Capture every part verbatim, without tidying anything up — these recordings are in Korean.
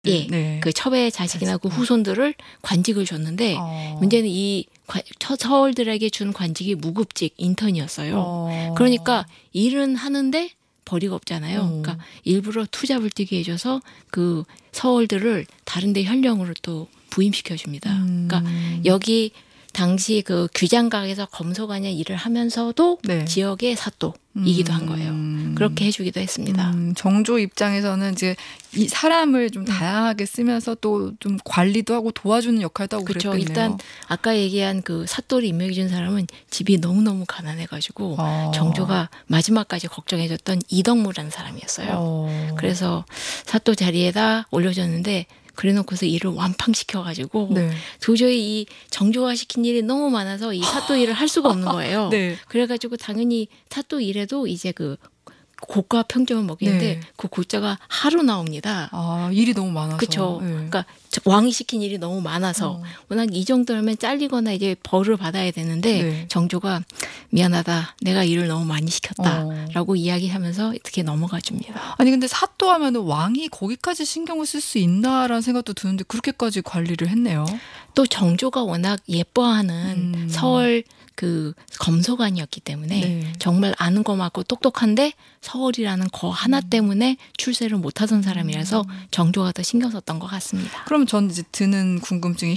예, 네. 그 첩의 자식이나 그 자식. 후손들을 관직을 줬는데 어. 문제는 이 관- 처- 서얼들에게 준 관직이 무급직 인턴이었어요. 어. 그러니까 일은 하는데 벌이가 없잖아요. 어. 그러니까 일부러 투잡을 뛰게 해줘서 그 서얼들을 다른데 현령으로 또 부임시켜 줍니다. 음. 그러니까 여기 당시 그 규장각에서 검소관의 일을 하면서도 네. 지역의 사또이기도 한 거예요. 음. 그렇게 해주기도 했습니다. 음, 정조 입장에서는 이제 이 사람을 좀 다양하게 쓰면서 또 좀 관리도 하고 도와주는 역할도 하고 그렇죠. 그랬겠네요. 일단 아까 얘기한 그 사또를 임명해 준 사람은 집이 너무너무 가난해가지고 어. 정조가 마지막까지 걱정해줬던 이덕무라는 사람이었어요. 어. 그래서 사또 자리에다 올려줬는데 그래놓고서 일을 완팡시켜가지고 네. 도저히 이 정조가 시킨 일이 너무 많아서 이 사또 일을 할 수가 없는 거예요. 네. 그래가지고 당연히 사또 일에도 이제 그 고가 평점을 먹이는데 네. 그 고자가 하루 나옵니다. 아, 일이 너무 많아서. 그렇죠. 네. 그러니까 왕이 시킨 일이 너무 많아서 어. 워낙 이 정도면 잘리거나 이제 벌을 받아야 되는데 네. 정조가 미안하다. 내가 일을 너무 많이 시켰다라고 어. 이야기하면서 어떻게 넘어가 줍니다. 아니 근데 사또 하면은 왕이 거기까지 신경을 쓸 수 있나라는 생각도 드는데 그렇게까지 관리를 했네요. 또 정조가 워낙 예뻐하는 음. 서울 그 검소관이었기 때문에 네. 정말 아는 거 많고 똑똑한데 서울이라는 거 하나 때문에 출세를 못하던 사람이라서 정조가 더 신경 썼던 것 같습니다. 그럼 전 이제 드는 궁금증이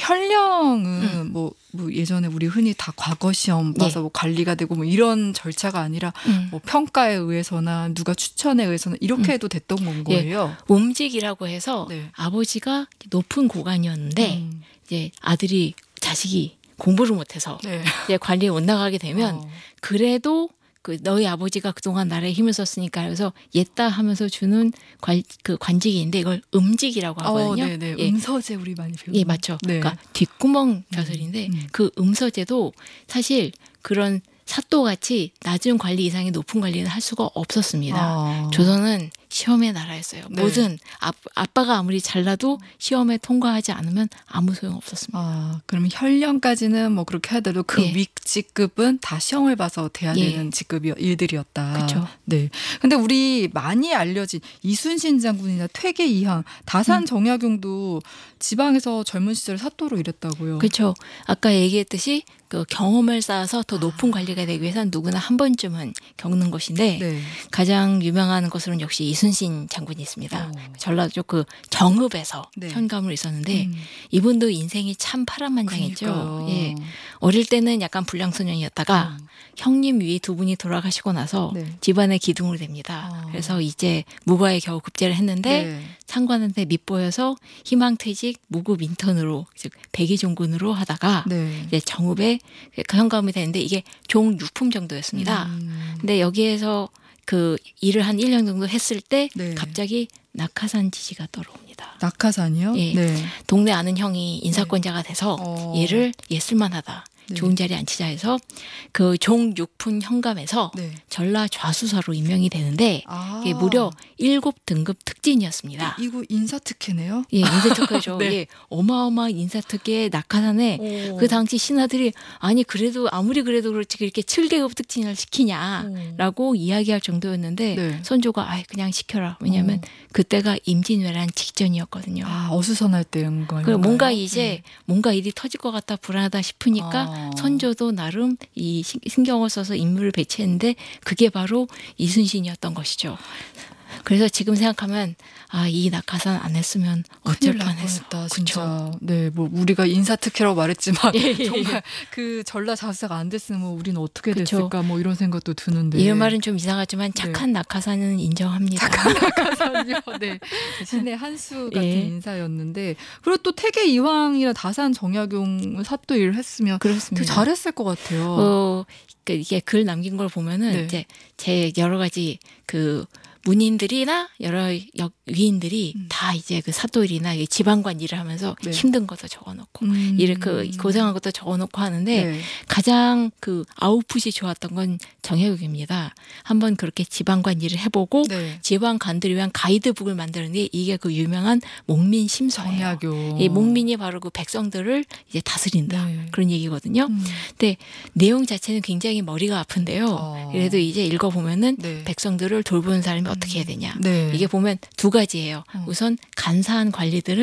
현령은 뭐, 뭐 예전에 우리 흔히 다 과거 시험 봐서 예. 뭐 관리가 되고 뭐 이런 절차가 아니라 음. 뭐 평가에 의해서나 누가 추천에 의해서는 이렇게 해도 됐던 건 거예요. 음직이라고 해서 네. 아버지가 높은 고관이었는데 음. 이제 아들이 자식이 공부를 못해서 네. 이제 관리에 못 나가게 되면 어. 그래도 그 너희 아버지가 그동안 나라에 힘을 썼으니까 그래서 옛다 하면서 주는 관, 그 관직인데 이걸 음직이라고 하거든요. 어, 네네. 예. 음서제 우리 많이 배우는. 예, 맞죠. 네. 그러니까 뒷구멍 벼슬인데 음. 그 음서제도 사실 그런 사또같이 낮은 관리 이상의 높은 관리는 할 수가 없었습니다. 아. 조선은 시험의 나라였어요. 네. 뭐든 아, 아빠가 아무리 잘나도 시험에 통과하지 않으면 아무 소용 없었습니다. 아, 그러면 현령까지는 뭐 그렇게 하더라도 그 예. 윗 직급은 다 시험을 봐서 돼야 예. 되는 직급이 일들이었다. 그쵸. 네. 근데 우리 많이 알려진 이순신 장군이나 퇴계 이항, 다산 음. 정약용도 지방에서 젊은 시절 사또로 일했다고요. 그렇죠. 아까 얘기했듯이 그 경험을 쌓아서 더 높은 관리가 되기 위해서는 누구나 한 번쯤은 겪는 것인데 네. 가장 유명한 것으로는 역시 이순신 장군이 있습니다. 어. 전라도 그 정읍에서 네. 현감을 있었는데 음. 이분도 인생이 참 파란만장했죠. 그러니까요. 예. 어릴 때는 약간 불량소년이었다가 음. 형님 위 두 분이 돌아가시고 나서 네. 집안의 기둥으로 됩니다. 아. 그래서 이제 무과에 겨우 급제를 했는데 네. 상관한테 밑보여서 희망퇴직 무급 인턴으로 즉 백의종군으로 하다가 네. 이제 정읍에 그 현감이 되는데 이게 종 육 품 정도였습니다. 음. 근데 여기에서 그 일을 한 일 년 정도 했을 때 네. 갑자기 낙하산 지시가 떨어옵니다. 낙하산이요? 예. 네. 동네 아는 형이 인사권자가 돼서 어. 얘를 예술만하다. 네. 좋은 자리에 앉히자 해서 그 종 육 품 현감에서 네. 전라 좌수사로 임명이 되는데 아. 이게 무려 일곱 등급 특진이었습니다. 이거 인사특혜네요? 예, 인사특혜죠. 네. 예, 어마어마한 인사특혜 낙하산에 오. 그 당시 신하들이 아니 그래도 아무리 그래도 그렇지 그렇게 칠 계급 특진을 시키냐라고 이야기할 정도였는데 네. 선조가 아 그냥 시켜라. 왜냐하면 어. 그때가 임진왜란 직전이었거든요. 아, 어수선할 때인 거예요. 그 뭔가 이제 뭔가 일이 터질 것 같다 불안하다 싶으니까 아. 선조도 나름 이 신- 신경을 써서 인물을 배치했는데 그게 바로 이순신이었던 것이죠. 그래서 지금 생각하면 아 이 낙하산 안 했으면 어쩔 큰일 날 뻔했어. 뻔했다, 그쵸. 진짜. 네, 뭐 우리가 인사특혜라고 말했지만 예, 예, 정말 그 전라 자수사가 안 됐으면 뭐 우리는 어떻게 그쵸. 됐을까 뭐 이런 생각도 드는데. 이런 말은 좀 이상하지만 착한 낙하산은 인정합니다. 착한 낙하산이요. 네, 신의 한 수 같은 예. 인사였는데 그리고 또 태계 이황이나 다산 정약용 사또 일을 했으면 그렇습니다. 되게 잘했을 것 같아요. 어, 그 이게 글 남긴 걸 보면은 네. 이제 제 여러 가지 그 문인들이나 여러 역 위인들이 음. 다 이제 그 사또일이나 이 지방관 일을 하면서 네. 힘든 것도 적어놓고 음. 일을 그 고생한 것도 적어놓고 하는데 네. 가장 그 아웃풋이 좋았던 건 정혜국입니다. 한번 그렇게 지방관 일을 해보고 네. 지방관들을 위한 가이드북을 만드는데 이게 그 유명한 목민 심서예요. 정약용. 이 목민이 바로 그 백성들을 이제 다스린다 네. 그런 얘기거든요. 음. 근데 내용 자체는 굉장히 머리가 아픈데요. 어. 그래도 이제 읽어보면은 네. 백성들을 돌보는 사람이 어떻게 해야 되냐. 네. 이게 보면 두 가지예요. 어. 우선 간사한 관리들을